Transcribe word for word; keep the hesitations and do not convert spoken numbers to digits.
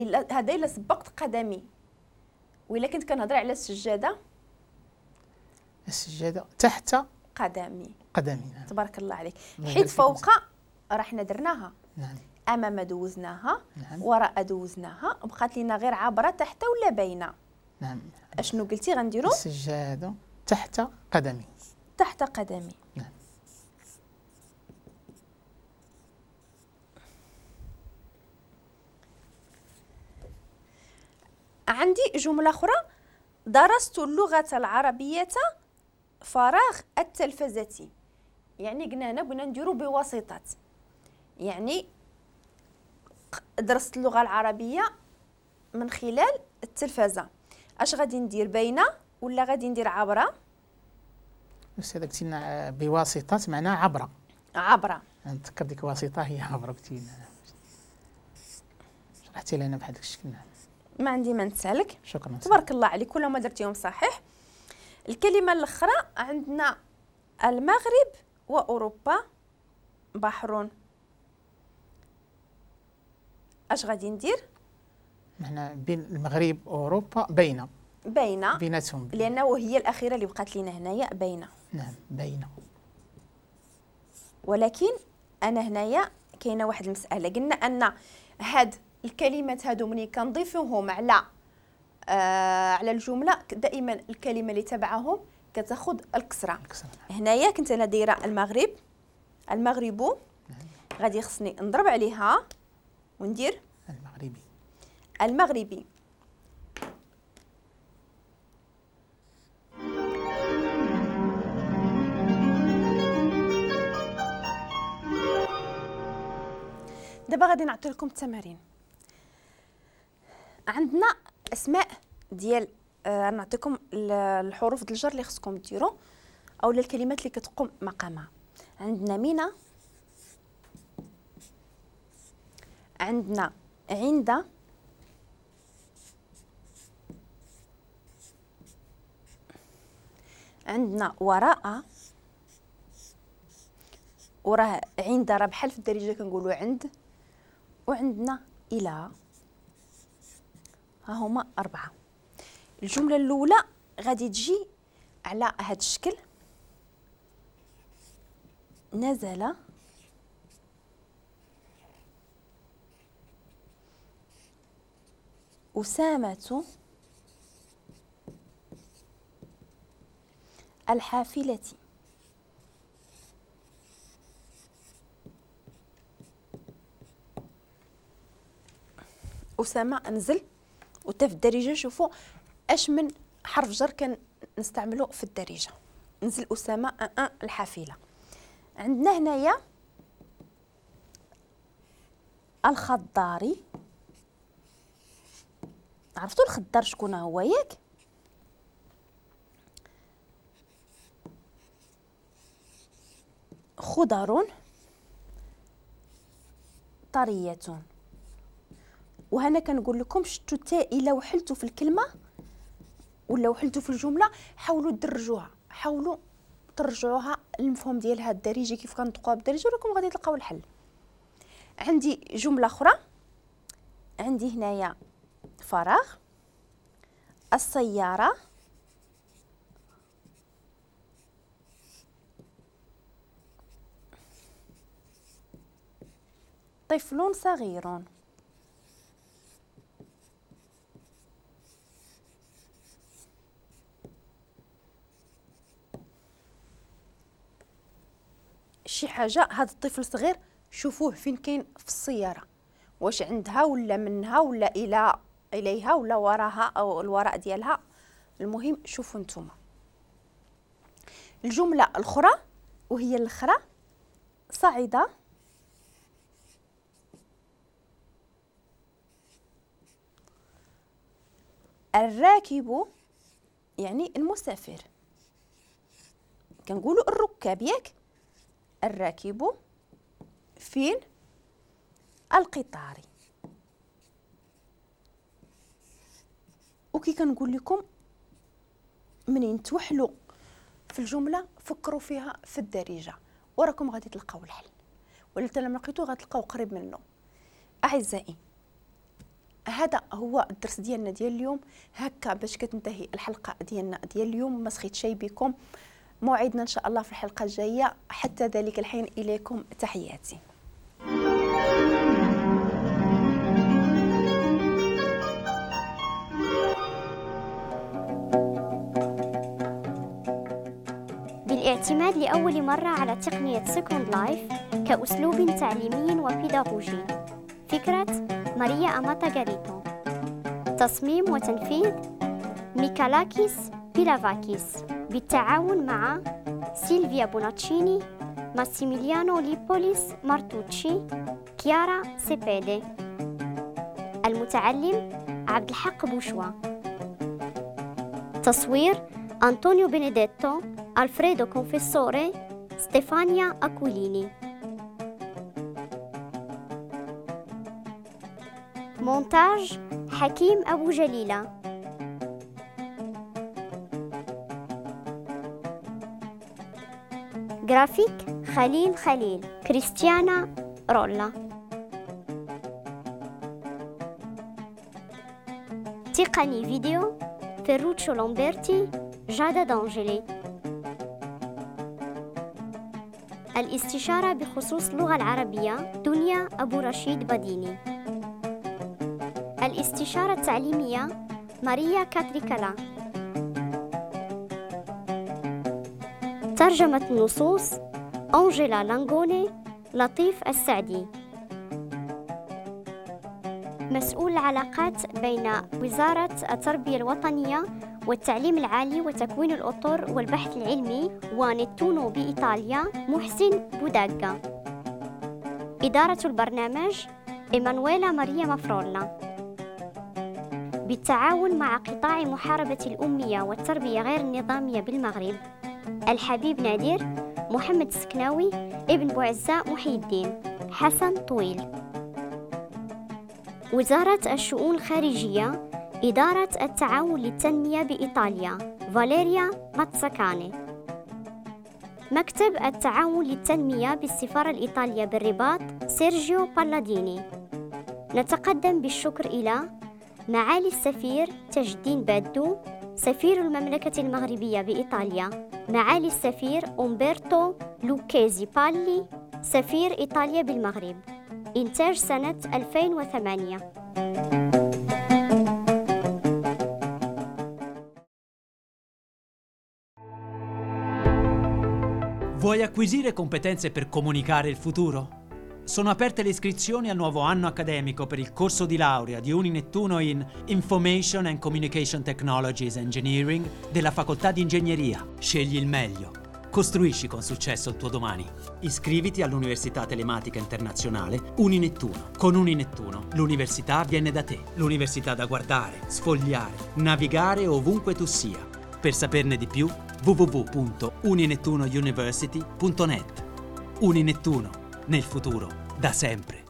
إلا هذا الا سبقت قدمي، وإلا كنت كنهضر على السجاده السجادة تحت قدمي. قدمي. نعم. تبارك الله عليك. الله حيت يبارك فيك. فوق راه حنا درناها، نعم. امام دوزناها، نعم. وراء دوزناها، بقات لينا غير عبره تحت ولا بين. نعم. اشنو قلتي غنديرو؟ السجادة تحت قدمي. تحت قدمي. نعم. عندي جمله اخرى: درست اللغه العربيه فراغ التلفزه. يعني قلنا هنا بغينا نديرو بواسطه، يعني درست اللغه العربيه من خلال التلفزه. اش غادي ندير؟ بين ولا غادي ندير عبره؟ أستاذة قلتي لنا بواسطة معناها عبر. عبره. نتذكر ديك واسطة هي عبر، قلتي لنا شرحتي لنا بهذا الشكل. نعم. ما عندي ما نسالك. شكرا. تبارك الله عليك، كل ما درتيهم صحيح. الكلمه الاخرى عندنا المغرب واوروبا بحر. اش غادي ندير؟ معنى بين المغرب واوروبا بين بين، بيناتهم، لانه هي الاخيره اللي بقات لينا هنايا بين. نعم بين. ولكن انا هنايا كاينه واحد المساله، قلنا ان هاد الكلمات هادو ملي كنضيفوهم على آه على الجمله دائما الكلمه اللي تبعهم كتاخذ الكسره. الكسرة. هنايا كنت انا دايره المغرب، المغرب، نعم. غادي خصني نضرب عليها وندير المغربي. المغربي. دابا غادي نعطي لكم التمارين. عندنا اسماء ديال آه نعطيكم الحروف ديال الجر اللي خصكم ديروا او الكلمات اللي كتقوم مقامها. عندنا مينا، عندنا عند، عندنا وراء، وراه عند راه بحال في الدارجه كنقولوا عند، وعندنا الى. ها هما اربعه. الجمله الاولى غادي تجي على هذا الشكل: نزل أسامة الحافلة. أسامة نزل، وتا في الدارجة شوفوا اش من حرف جر كان نستعمله في الدارجة. نزل أسامة أن أن الحافلة. عندنا هنايا الخضاري. عرفتوا الخضار شكون هو ياك؟ خضر طرية. وهنا كنقول لكم شتو تا الا وحلتوا في الكلمه ولا وحلتوا في الجمله حاولوا تدرجوها، حاولوا ترجعوها للمفهوم ديالها الدارجي كيف كنطقوها بالدارجه، وراكم غادي تلقاو الحل. عندي جمله اخرى، عندي هنايا فراغ، السياره، طفل صغير. شي حاجه هذا الطفل الصغير شوفوه فين كاين في السياره، واش عندها ولا منها ولا الى اليها ولا وراها او الوراء ديالها، المهم شوفوا نتوما. الجمله الاخرى وهي الاخرى: صعد الراكب، يعني المسافر. كنقولوا الركاب ياك؟ الراكب فين؟ القطار. وكي كنقول لكم منين توحلوا في الجمله فكروا فيها في الدارجه وراكم غادي تلقاو الحل، ولا حتى لما لقيتوه غتلقاو قريب منه. اعزائي، هذا هو الدرس ديالنا ديال اليوم. هكا باش كتنتهي الحلقه ديالنا ديال اليوم. ما سخيت شي بكم، موعدنا ان شاء الله في الحلقه الجايه. حتى ذلك الحين اليكم تحياتي. بالاعتماد لأول مرة على تقنية سكوند لايف كأسلوب تعليمي وبيداغوجي. فكرة ماريا أماتا غاريتو. تصميم وتنفيذ ميكالاكيس بيلافاكيس بالتعاون مع سيلفيا بوناتشيني، ماسيميليانو ليبوليس مارتوتشي، كيارا سيبيدي. المتعلم عبد الحق بوشوا. تصوير أنطونيو بينيديتو، ألفريدو كونفيسوري، ستيفانيا أكويليني. مونتاج حكيم أبو جليلة. جرافيك خليل خليل، كريستيانا رولا. تقني فيديو فيروتشو لومبرتي، جادا دانجيلي. الاستشارة بخصوص اللغة العربية دنيا أبو رشيد بديني. الاستشارة التعليمية ماريا كاتريكالا. ترجمة النصوص أنجيلا لانغوني، لطيف السعدي. مسؤول العلاقات بين وزارة التربية الوطنية والتعليم العالي وتكوين الأطر والبحث العلمي ونتونو بإيطاليا محسن بوداغا. إدارة البرنامج إيمانويلا ماريا مفرولا بالتعاون مع قطاع محاربة الأمية والتربية غير النظامية بالمغرب الحبيب نادر، محمد السكناوي، ابن بوعزاء محي الدين، حسن طويل. وزارة الشؤون الخارجية إدارة التعاون للتنمية بإيطاليا فاليريا ماتساكاني. مكتب التعاون للتنمية بالسفارة الإيطالية بالرباط سيرجيو بالاديني. نتقدم بالشكر إلى معالي السفير تاج الدين بادو، سفير المملكة المغربية بإيطاليا، معالي السفير أمبرتو لوكيزي بالي، سفير إيطاليا بالمغرب. إنتاج سنة ألفين وثمانية. Vuoi acquisire competenze per comunicare il futuro? Sono aperte le iscrizioni al nuovo anno accademico per il corso di laurea di Uninettuno in Information and Communication Technologies Engineering della Facoltà di Ingegneria. Scegli il meglio. Costruisci con successo il tuo domani. Iscriviti all'Università Telematica Internazionale Uninettuno. Con Uninettuno l'università viene da te. L'università da guardare, sfogliare, navigare ovunque tu sia. Per saperne di più, w w w punto uninettuno university punto net. Uninettuno, nel futuro, da sempre.